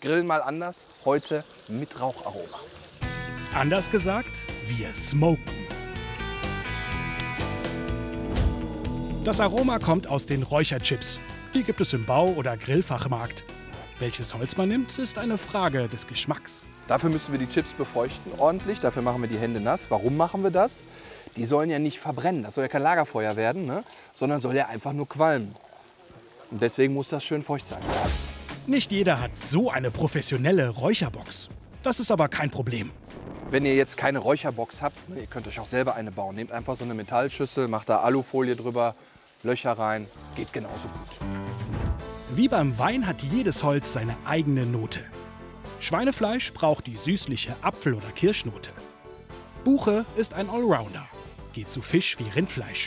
Grillen mal anders, heute mit Raucharoma. Anders gesagt, wir smoken. Das Aroma kommt aus den Räucherchips. Die gibt es im Bau- oder Grillfachmarkt. Welches Holz man nimmt, ist eine Frage des Geschmacks. Dafür müssen wir die Chips befeuchten, ordentlich. Dafür machen wir die Hände nass. Warum machen wir das? Die sollen ja nicht verbrennen. Das soll ja kein Lagerfeuer werden, ne? Sondern soll ja einfach nur qualmen. Und deswegen muss das schön feucht sein. Nicht jeder hat so eine professionelle Räucherbox. Das ist aber kein Problem. Wenn ihr jetzt keine Räucherbox habt, ihr könnt euch auch selber eine bauen. Nehmt einfach so eine Metallschüssel, macht da Alufolie drüber, Löcher rein, geht genauso gut. Wie beim Wein hat jedes Holz seine eigene Note. Schweinefleisch braucht die süßliche Apfel- oder Kirschnote. Buche ist ein Allrounder, geht zu Fisch wie Rindfleisch.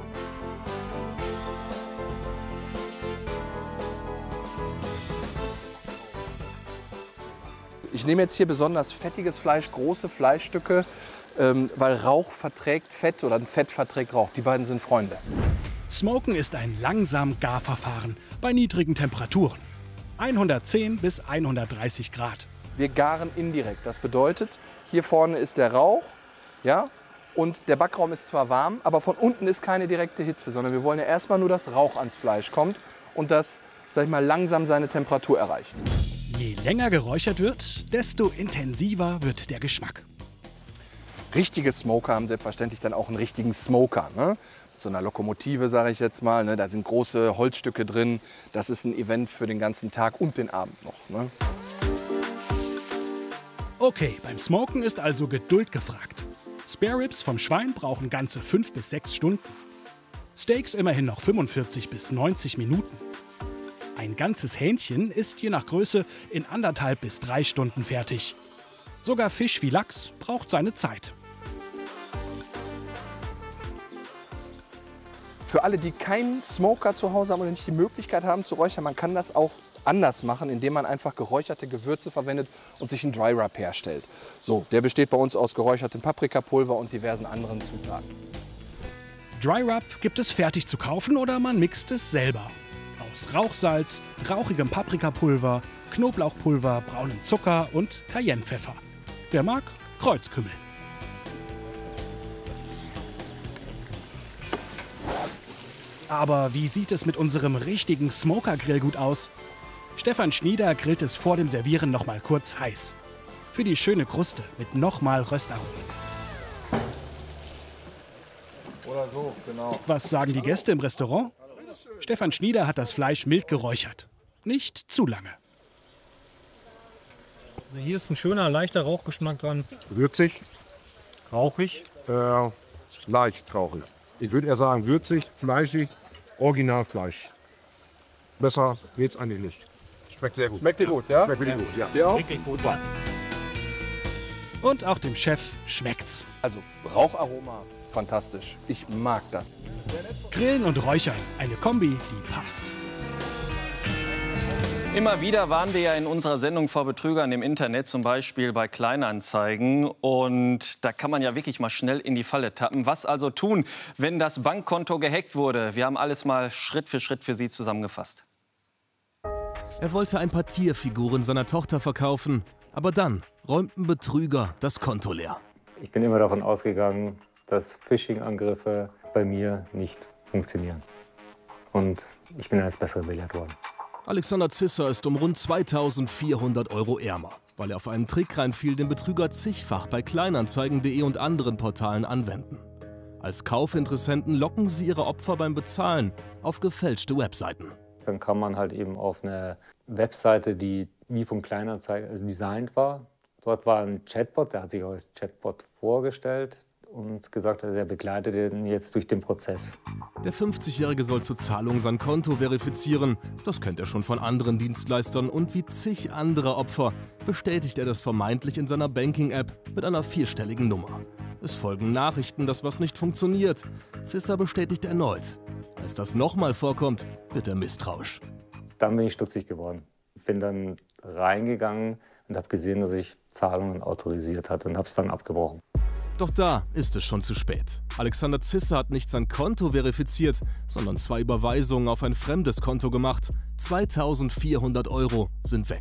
Ich nehme jetzt hier besonders fettiges Fleisch, große Fleischstücke, weil Rauch verträgt Fett oder Fett verträgt Rauch. Die beiden sind Freunde. Smoken ist ein langsam Garverfahren bei niedrigen Temperaturen. 110 bis 130 Grad. Wir garen indirekt. Das bedeutet, hier vorne ist der Rauch, ja, und der Backraum ist zwar warm, aber von unten ist keine direkte Hitze, sondern wir wollen ja erstmal nur, dass Rauch ans Fleisch kommt und das, sag ich mal, langsam seine Temperatur erreicht. Je länger geräuchert wird, desto intensiver wird der Geschmack. Richtige Smoker haben selbstverständlich dann auch einen richtigen Smoker, ne? So einer Lokomotive, sage ich jetzt mal, ne? Da sind große Holzstücke drin. Das ist ein Event für den ganzen Tag und den Abend noch, ne? Okay, beim Smoken ist also Geduld gefragt. Spare Ribs vom Schwein brauchen ganze 5 bis 6 Stunden. Steaks immerhin noch 45 bis 90 Minuten. Ein ganzes Hähnchen ist je nach Größe in 1,5 bis 3 Stunden fertig. Sogar Fisch wie Lachs braucht seine Zeit. Für alle, die keinen Smoker zu Hause haben oder nicht die Möglichkeit haben zu räuchern, man kann das auch anders machen, indem man einfach geräucherte Gewürze verwendet und sich einen Dry Rub herstellt. So, der besteht bei uns aus geräuchertem Paprikapulver und diversen anderen Zutaten. Dry Rub gibt es fertig zu kaufen oder man mixt es selber. Aus Rauchsalz, rauchigem Paprikapulver, Knoblauchpulver, braunem Zucker und Cayennepfeffer. Wer mag, Kreuzkümmel. Aber wie sieht es mit unserem richtigen Smoker-Grillgut aus? Stefan Schnieder grillt es vor dem Servieren noch mal kurz heiß. Für die schöne Kruste mit nochmal Röstaromen. Oder so, genau. Was sagen die Gäste im Restaurant? Stefan Schnieder hat das Fleisch mild geräuchert. Nicht zu lange. Also hier ist ein schöner, leichter Rauchgeschmack dran. Würzig, Rauchig. leicht rauchig. Ich würde eher sagen würzig, fleischig, Originalfleisch. Besser geht's eigentlich nicht. Schmeckt sehr gut. Schmeckt dir gut, ja? Schmeckt wirklich gut, ja. Dir auch? Wirklich gut. Und auch dem Chef schmeckt's. Also Raucharoma, fantastisch. Ich mag das. Grillen und Räuchern, eine Kombi, die passt. Immer wieder waren wir ja in unserer Sendung vor Betrügern im Internet, zum Beispiel bei Kleinanzeigen. Und da kann man ja wirklich mal schnell in die Falle tappen. Was also tun, wenn das Bankkonto gehackt wurde? Wir haben alles mal Schritt für Schritt für Sie zusammengefasst. Er wollte ein paar Tierfiguren seiner Tochter verkaufen. Aber dann räumten Betrüger das Konto leer. Ich bin immer davon ausgegangen, dass Phishing-Angriffe bei mir nicht funktionieren. Und ich bin eines Besseren belehrt worden. Alexander Zisser ist um rund 2.400 € ärmer, weil er auf einen Trick reinfiel, den Betrüger zigfach bei Kleinanzeigen.de und anderen Portalen anwenden. Als Kaufinteressenten locken sie ihre Opfer beim Bezahlen auf gefälschte Webseiten. Dann kam man halt eben auf eine Webseite, die wie von Kleinanzeigen designt war. Dort war ein Chatbot, der hat sich auch als Chatbot vorgestellt und gesagt, er begleitet ihn jetzt durch den Prozess. Der 50-Jährige soll zur Zahlung sein Konto verifizieren. Das kennt er schon von anderen Dienstleistern und wie zig andere Opfer bestätigt er das vermeintlich in seiner Banking-App mit einer 4-stelligen Nummer. Es folgen Nachrichten, dass was nicht funktioniert. Zisser bestätigt erneut. Als das nochmal vorkommt, wird er misstrauisch. Dann bin ich stutzig geworden. Ich bin dann reingegangen und habe gesehen, dass ich Zahlungen autorisiert hatte und habe es dann abgebrochen. Doch da ist es schon zu spät. Alexander Zisser hat nicht sein Konto verifiziert, sondern 2 Überweisungen auf ein fremdes Konto gemacht. 2.400 € sind weg.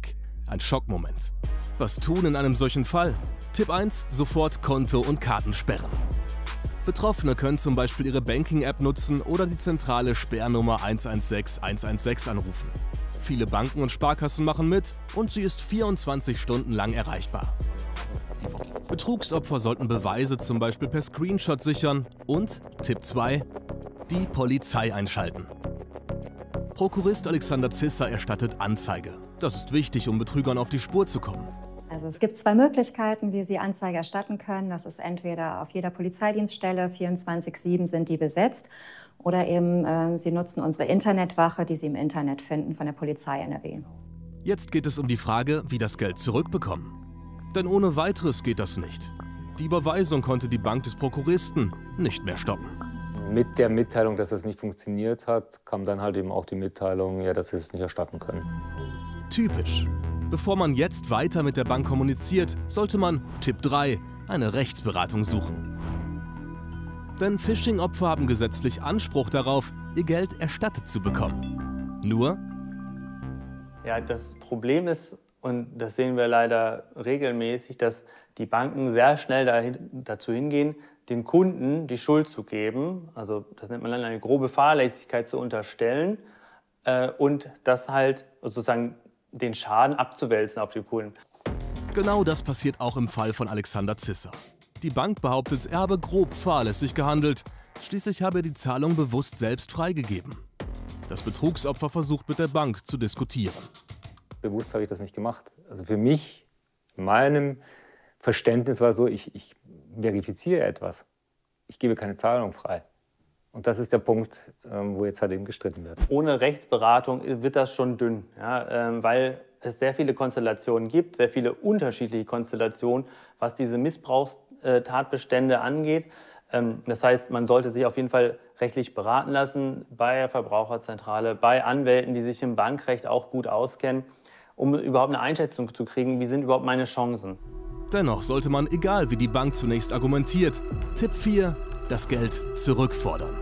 Ein Schockmoment. Was tun in einem solchen Fall? Tipp 1: sofort Konto und Karten sperren. Betroffene können zum Beispiel ihre Banking-App nutzen oder die zentrale Sperrnummer 116 116 anrufen. Viele Banken und Sparkassen machen mit und sie ist 24 Stunden lang erreichbar. Betrugsopfer sollten Beweise zum Beispiel per Screenshot sichern und, Tipp 2, die Polizei einschalten. Prokurist Alexander Zisser erstattet Anzeige. Das ist wichtig, um Betrügern auf die Spur zu kommen. Also es gibt 2 Möglichkeiten, wie Sie Anzeige erstatten können. Das ist entweder auf jeder Polizeidienststelle, 24/7 sind die besetzt, oder eben Sie nutzen unsere Internetwache, die Sie im Internet finden von der Polizei NRW. Jetzt geht es um die Frage, wie das Geld zurückbekommen. Denn ohne weiteres geht das nicht. Die Überweisung konnte die Bank des Prokuristen nicht mehr stoppen. Mit der Mitteilung, dass es nicht funktioniert hat, kam dann halt eben auch die Mitteilung, ja, dass sie es nicht erstatten können. Typisch. Bevor man jetzt weiter mit der Bank kommuniziert, sollte man, Tipp 3, eine Rechtsberatung suchen. Denn Phishing-Opfer haben gesetzlich Anspruch darauf, ihr Geld erstattet zu bekommen. Nur, ja, das Problem ist, und das sehen wir leider regelmäßig, dass die Banken sehr schnell dazu hingehen, den Kunden die Schuld zu geben. Also das nennt man dann eine grobe Fahrlässigkeit zu unterstellen und das halt sozusagen den Schaden abzuwälzen auf die Kunden. genau das passiert auch im Fall von Alexander Zisser. Die Bank behauptet, er habe grob fahrlässig gehandelt. Schließlich habe er die Zahlung bewusst selbst freigegeben. Das Betrugsopfer versucht mit der Bank zu diskutieren. Bewusst habe ich das nicht gemacht. Also für mich, in meinem Verständnis war so, ich verifiziere etwas. Ich gebe keine Zahlung frei. Und das ist der Punkt, wo jetzt halt eben gestritten wird. Ohne Rechtsberatung wird das schon dünn, ja, weil es sehr viele Konstellationen gibt, sehr viele unterschiedliche Konstellationen, was diese Missbrauchstatbestände angeht. Das heißt, man sollte sich auf jeden Fall rechtlich beraten lassen bei der Verbraucherzentrale, bei Anwälten, die sich im Bankrecht auch gut auskennen, um überhaupt eine Einschätzung zu kriegen, wie sind überhaupt meine Chancen. Dennoch sollte man, egal wie die Bank zunächst argumentiert, Tipp 4, das Geld zurückfordern.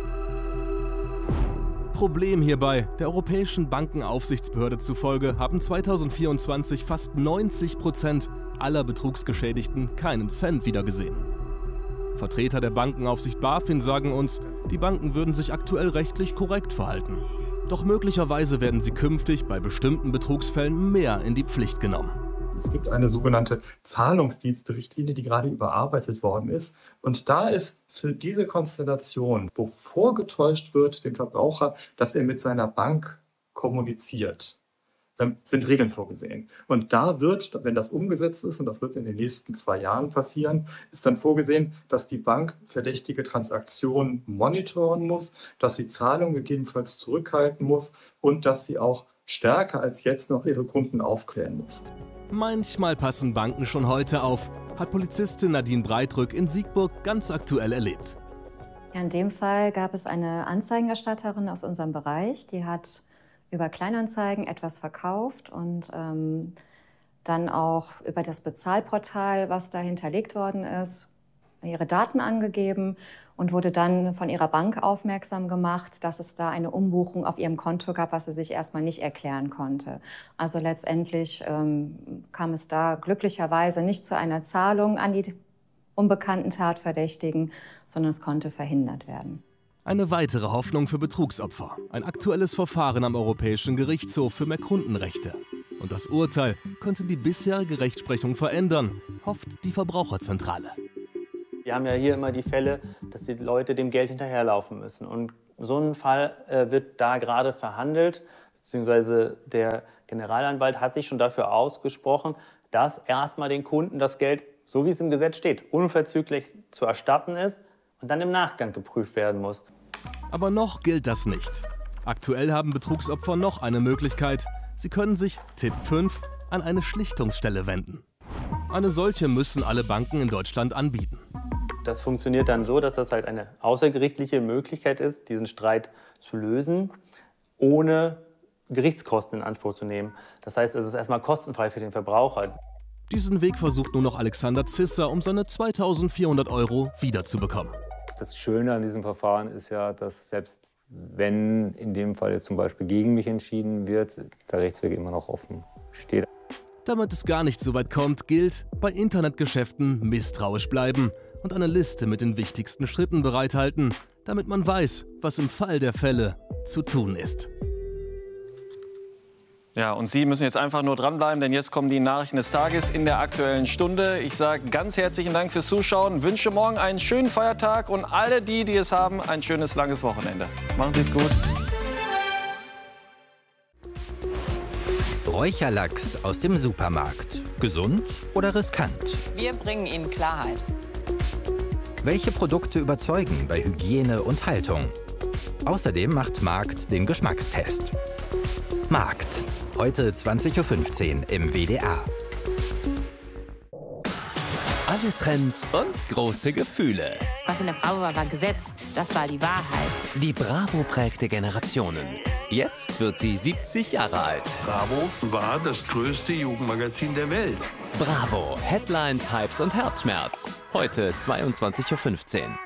Problem hierbei: Der Europäischen Bankenaufsichtsbehörde zufolge haben 2024 fast 90% aller Betrugsgeschädigten keinen Cent wiedergesehen. Vertreter der Bankenaufsicht BaFin sagen uns, die Banken würden sich aktuell rechtlich korrekt verhalten. Doch möglicherweise werden sie künftig bei bestimmten Betrugsfällen mehr in die Pflicht genommen. Es gibt eine sogenannte Zahlungsdienste-Richtlinie, die gerade überarbeitet worden ist. Und da ist für diese Konstellation, wo vorgetäuscht wird dem Verbraucher, dass er mit seiner Bank kommuniziert, sind Regeln vorgesehen. Und da wird, wenn das umgesetzt ist, und das wird in den nächsten 2 Jahren passieren, ist dann vorgesehen, dass die Bank verdächtige Transaktionen monitoren muss, dass sie Zahlungen gegebenenfalls zurückhalten muss und dass sie auch stärker als jetzt noch ihre Kunden aufklären muss. Manchmal passen Banken schon heute auf, hat Polizistin Nadine Breitrück in Siegburg ganz aktuell erlebt. Ja, in dem Fall gab es eine Anzeigenerstatterin aus unserem Bereich, die hat über Kleinanzeigen etwas verkauft und dann auch über das Bezahlportal, was da hinterlegt worden ist, ihre Daten angegeben und wurde dann von ihrer Bank aufmerksam gemacht, dass es da eine Umbuchung auf ihrem Konto gab, was sie sich erstmal nicht erklären konnte. Also letztendlich kam es da glücklicherweise nicht zu einer Zahlung an die unbekannten Tatverdächtigen, sondern es konnte verhindert werden. Eine weitere Hoffnung für Betrugsopfer. Ein aktuelles Verfahren am Europäischen Gerichtshof für mehr Kundenrechte. Und das Urteil könnte die bisherige Rechtsprechung verändern, hofft die Verbraucherzentrale. Wir haben ja hier immer die Fälle, dass die Leute dem Geld hinterherlaufen müssen. Und so ein Fall wird da gerade verhandelt, beziehungsweise der Generalanwalt hat sich schon dafür ausgesprochen, dass erstmal den Kunden das Geld, so wie es im Gesetz steht, unverzüglich zu erstatten ist und dann im Nachgang geprüft werden muss. Aber noch gilt das nicht. Aktuell haben Betrugsopfer noch eine Möglichkeit. Sie können sich, Tipp 5, an eine Schlichtungsstelle wenden. Eine solche müssen alle Banken in Deutschland anbieten. Das funktioniert dann so, dass das halt eine außergerichtliche Möglichkeit ist, diesen Streit zu lösen, ohne Gerichtskosten in Anspruch zu nehmen. Das heißt, es ist erstmal kostenfrei für den Verbraucher. Diesen Weg versucht nun noch Alexander Zisser, um seine 2.400 € wiederzubekommen. Das Schöne an diesem Verfahren ist ja, dass selbst wenn in dem Fall jetzt zum Beispiel gegen mich entschieden wird, der Rechtsweg immer noch offen steht. Damit es gar nicht so weit kommt, gilt, bei Internetgeschäften misstrauisch bleiben und eine Liste mit den wichtigsten Schritten bereithalten, damit man weiß, was im Fall der Fälle zu tun ist. Ja, und Sie müssen jetzt einfach nur dranbleiben, denn jetzt kommen die Nachrichten des Tages in der Aktuellen Stunde. Ich sage ganz herzlichen Dank fürs Zuschauen, wünsche morgen einen schönen Feiertag und alle die, die es haben, ein schönes, langes Wochenende. Machen Sie es gut. Räucherlachs aus dem Supermarkt. Gesund oder riskant? Wir bringen Ihnen Klarheit. Welche Produkte überzeugen bei Hygiene und Haltung? Außerdem macht Markt den Geschmackstest. Markt. Heute 20:15 Uhr im WDR. Alle Trends und große Gefühle. Was in der Bravo war Gesetz, das war die Wahrheit. Die Bravo prägte Generationen. Jetzt wird sie 70 Jahre alt. Bravo war das größte Jugendmagazin der Welt. Bravo. Headlines, Hypes und Herzschmerz. Heute 22:15 Uhr.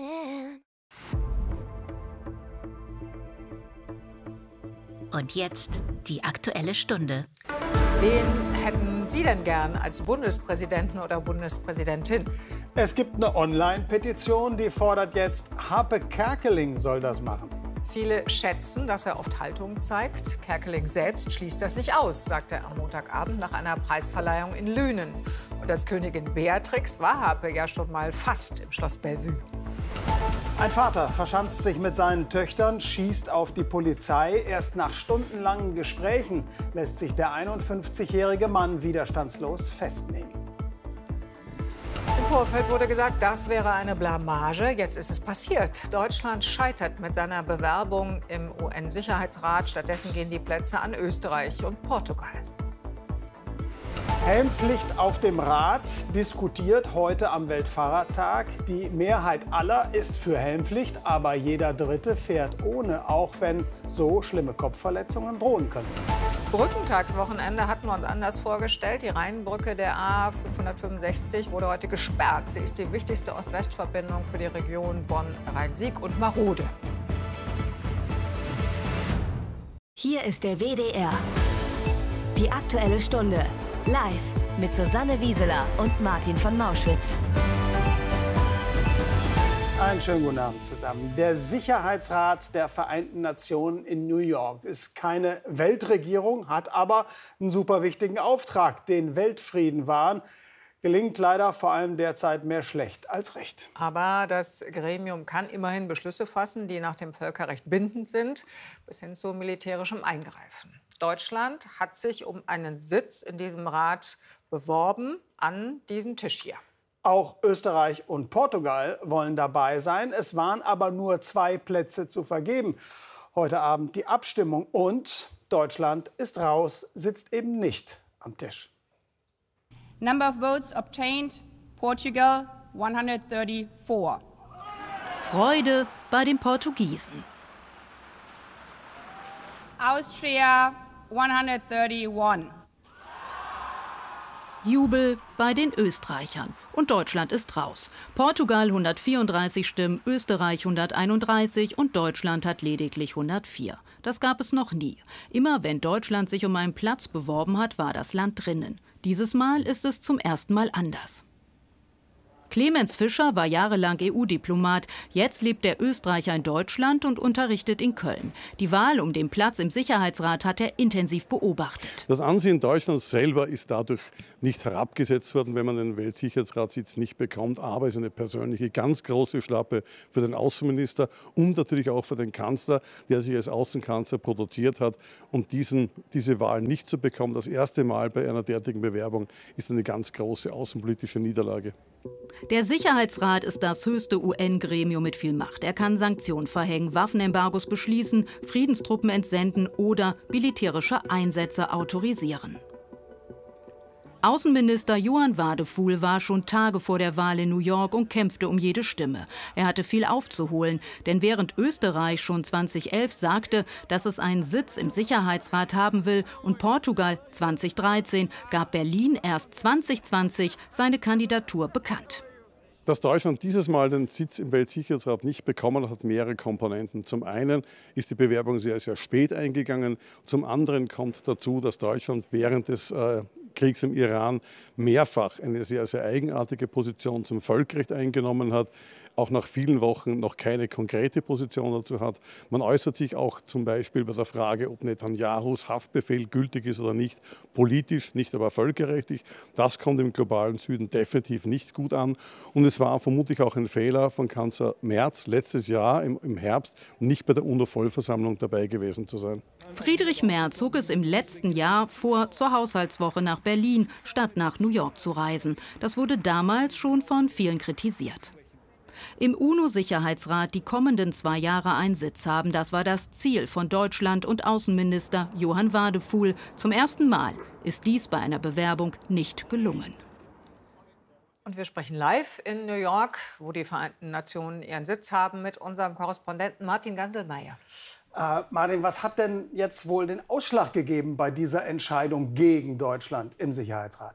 Und jetzt die Aktuelle Stunde. Wen hätten Sie denn gern als Bundespräsidenten oder Bundespräsidentin? Es gibt eine Online-Petition, die fordert jetzt, Harpe Kerkeling soll das machen. Viele schätzen, dass er oft Haltung zeigt. Kerkeling selbst schließt das nicht aus, sagte er am Montagabend nach einer Preisverleihung in Lünen. Und als Königin Beatrix war Harpe ja schon mal fast im Schloss Bellevue. Ein Vater verschanzt sich mit seinen Töchtern, schießt auf die Polizei. Erst nach stundenlangen Gesprächen lässt sich der 51-jährige Mann widerstandslos festnehmen. Im Vorfeld wurde gesagt, das wäre eine Blamage. Jetzt ist es passiert. Deutschland scheitert mit seiner Bewerbung im UN-Sicherheitsrat. Stattdessen gehen die Plätze an Österreich und Portugal. Helmpflicht auf dem Rad diskutiert heute am Weltfahrradtag. Die Mehrheit aller ist für Helmpflicht, aber jeder Dritte fährt ohne, auch wenn so schlimme Kopfverletzungen drohen können. Brückentagswochenende hatten wir uns anders vorgestellt. Die Rheinbrücke der A565 wurde heute gesperrt. Sie ist die wichtigste Ost-West-Verbindung für die Region Bonn-Rhein-Sieg und marode. Hier ist der WDR. Die Aktuelle Stunde. Live mit Susanne Wieseler und Martin von Mauschwitz. Einen schönen guten Abend zusammen. Der Sicherheitsrat der Vereinten Nationen in New York ist keine Weltregierung, hat aber einen super wichtigen Auftrag, den Weltfrieden wahren. Gelingt leider vor allem derzeit mehr schlecht als recht. Aber das Gremium kann immerhin Beschlüsse fassen, die nach dem Völkerrecht bindend sind, bis hin zu militärischem Eingreifen. Deutschland hat sich um einen Sitz in diesem Rat beworben an diesem Tisch hier. Auch Österreich und Portugal wollen dabei sein. Es waren aber nur 2 Plätze zu vergeben. Heute Abend die Abstimmung und Deutschland ist raus, sitzt eben nicht am Tisch. Number of votes obtained, Portugal 134. Freude bei den Portugiesen. Austria 131. Jubel bei den Österreichern. Und Deutschland ist raus. Portugal 134 Stimmen, Österreich 131 und Deutschland hat lediglich 104. Das gab es noch nie. Immer wenn Deutschland sich um einen Platz beworben hat, war das Land drinnen. Dieses Mal ist es zum ersten Mal anders. Clemens Fischer war jahrelang EU-Diplomat. Jetzt lebt der Österreicher in Deutschland und unterrichtet in Köln. Die Wahl um den Platz im Sicherheitsrat hat er intensiv beobachtet. Das Ansehen Deutschlands selber ist dadurch nicht herabgesetzt worden, wenn man den Weltsicherheitsratssitz nicht bekommt. Aber es ist eine persönliche, ganz große Schlappe für den Außenminister und natürlich auch für den Kanzler, der sich als Außenkanzler produziert hat. Und diese Wahl nicht zu bekommen, das erste Mal bei einer derartigen Bewerbung, ist eine ganz große außenpolitische Niederlage. Der Sicherheitsrat ist das höchste UN-Gremium mit viel Macht. Er kann Sanktionen verhängen, Waffenembargos beschließen, Friedenstruppen entsenden oder militärische Einsätze autorisieren. Außenminister Johann Wadefuhl war schon Tage vor der Wahl in New York und kämpfte um jede Stimme. Er hatte viel aufzuholen, denn während Österreich schon 2011 sagte, dass es einen Sitz im Sicherheitsrat haben will und Portugal 2013, gab Berlin erst 2020 seine Kandidatur bekannt. Dass Deutschland dieses Mal den Sitz im Weltsicherheitsrat nicht bekommen hat, hat mehrere Komponenten. Zum einen ist die Bewerbung sehr, sehr spät eingegangen. Zum anderen kommt dazu, dass Deutschland während des Kriegs im Iran mehrfach eine sehr, sehr eigenartige Position zum Völkerrecht eingenommen hat, auch nach vielen Wochen noch keine konkrete Position dazu hat. Man äußert sich auch zum Beispiel bei der Frage, ob Netanyahus Haftbefehl gültig ist oder nicht, politisch, nicht aber völkerrechtlich. Das kommt im globalen Süden definitiv nicht gut an. Und es war vermutlich auch ein Fehler von Kanzler Merz, letztes Jahr im Herbst nicht bei der UNO-Vollversammlung dabei gewesen zu sein. Friedrich Merz zog es im letzten Jahr vor, zur Haushaltswoche nach Berlin statt nach New York zu reisen. Das wurde damals schon von vielen kritisiert. Im UNO-Sicherheitsrat die kommenden 2 Jahre einen Sitz haben, das war das Ziel von Deutschland und Außenminister Johann Wadephul. Zum ersten Mal ist dies bei einer Bewerbung nicht gelungen. Und wir sprechen live in New York, wo die Vereinten Nationen ihren Sitz haben, mit unserem Korrespondenten Martin Ganselmeier. Martin, was hat denn jetzt wohl den Ausschlag gegeben bei dieser Entscheidung gegen Deutschland im Sicherheitsrat?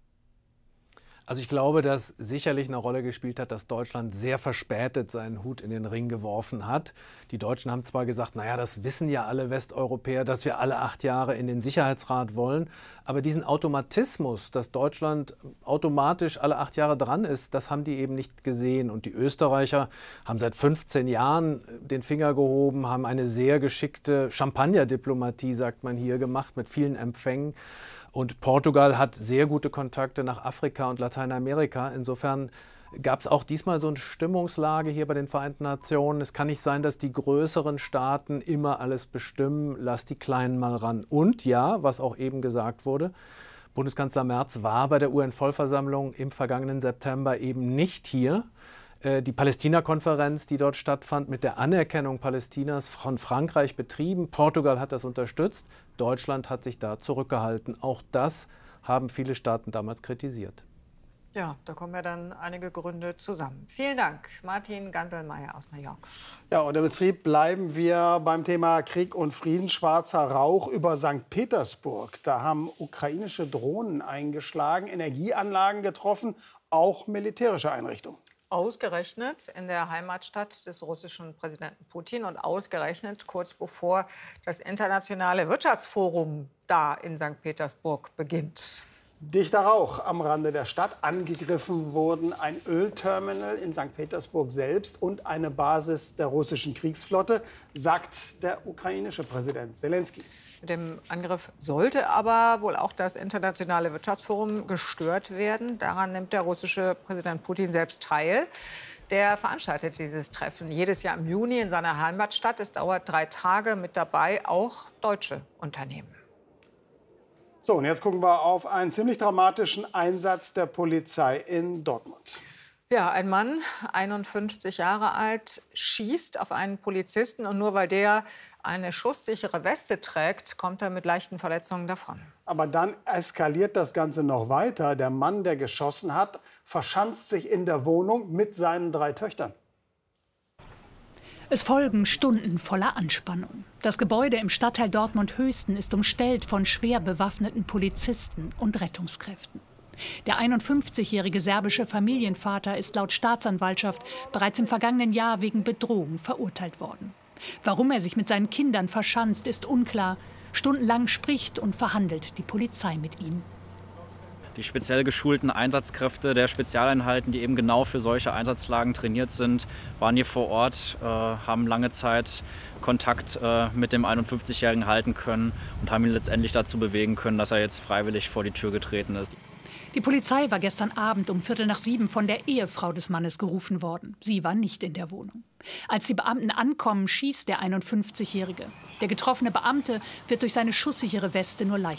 Also ich glaube, dass sicherlich eine Rolle gespielt hat, dass Deutschland sehr verspätet seinen Hut in den Ring geworfen hat. Die Deutschen haben zwar gesagt, naja, das wissen ja alle Westeuropäer, dass wir alle 8 Jahre in den Sicherheitsrat wollen. Aber diesen Automatismus, dass Deutschland automatisch alle 8 Jahre dran ist, das haben die eben nicht gesehen. Und die Österreicher haben seit 15 Jahren den Finger gehoben, haben eine sehr geschickte Champagnerdiplomatie, sagt man hier, gemacht mit vielen Empfängen. Und Portugal hat sehr gute Kontakte nach Afrika und Lateinamerika. Insofern gab es auch diesmal so eine Stimmungslage hier bei den Vereinten Nationen. Es kann nicht sein, dass die größeren Staaten immer alles bestimmen. Lass die Kleinen mal ran. Und ja, was auch eben gesagt wurde, Bundeskanzler Merz war bei der UN-Vollversammlung im vergangenen September eben nicht hier. Die Palästina-Konferenz, die dort stattfand, mit der Anerkennung Palästinas von Frankreich betrieben. Portugal hat das unterstützt. Deutschland hat sich da zurückgehalten. Auch das haben viele Staaten damals kritisiert. Ja, da kommen ja dann einige Gründe zusammen. Vielen Dank, Martin Ganselmeier aus New York. Ja, und im Betrieb bleiben wir beim Thema Krieg und Frieden. Schwarzer Rauch über St. Petersburg. Da haben ukrainische Drohnen eingeschlagen, Energieanlagen getroffen, auch militärische Einrichtungen. Ausgerechnet in der Heimatstadt des russischen Präsidenten Putin und ausgerechnet kurz bevor das internationale Wirtschaftsforum da in St. Petersburg beginnt. Dichter Rauch am Rande der Stadt. Angegriffen wurden ein Ölterminal in St. Petersburg selbst und eine Basis der russischen Kriegsflotte, sagt der ukrainische Präsident Selenskyj. Mit dem Angriff sollte aber wohl auch das internationale Wirtschaftsforum gestört werden. Daran nimmt der russische Präsident Putin selbst teil. Der veranstaltet dieses Treffen jedes Jahr im Juni in seiner Heimatstadt. Es dauert 3 Tage, mit dabei auch deutsche Unternehmen. So, und jetzt gucken wir auf einen ziemlich dramatischen Einsatz der Polizei in Dortmund. Ja, ein Mann, 51 Jahre alt, schießt auf einen Polizisten. Und nur weil der eine schusssichere Weste trägt, kommt er mit leichten Verletzungen davon. Aber dann eskaliert das Ganze noch weiter. Der Mann, der geschossen hat, verschanzt sich in der Wohnung mit seinen 3 Töchtern. Es folgen Stunden voller Anspannung. Das Gebäude im Stadtteil Dortmund-Höchsten ist umstellt von schwer bewaffneten Polizisten und Rettungskräften. Der 51-jährige serbische Familienvater ist laut Staatsanwaltschaft bereits im vergangenen Jahr wegen Bedrohung verurteilt worden. Warum er sich mit seinen Kindern verschanzt, ist unklar. Stundenlang spricht und verhandelt die Polizei mit ihm. Die speziell geschulten Einsatzkräfte der Spezialeinheiten, die eben genau für solche Einsatzlagen trainiert sind, waren hier vor Ort, haben lange Zeit Kontakt mit dem 51-Jährigen halten können und haben ihn letztendlich dazu bewegen können, dass er jetzt freiwillig vor die Tür getreten ist. Die Polizei war gestern Abend um 6:15 von der Ehefrau des Mannes gerufen worden. Sie war nicht in der Wohnung. Als die Beamten ankommen, schießt der 51-Jährige. Der getroffene Beamte wird durch seine schusssichere Weste nur leicht